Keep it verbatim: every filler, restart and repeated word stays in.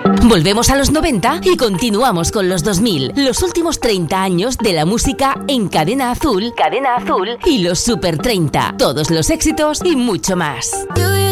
Volvemos a los noventa y continuamos con los dos mil, los últimos treinta años de la música en Cadena Azul, Cadena Azul y los Super treinta, todos los éxitos y mucho más. Do you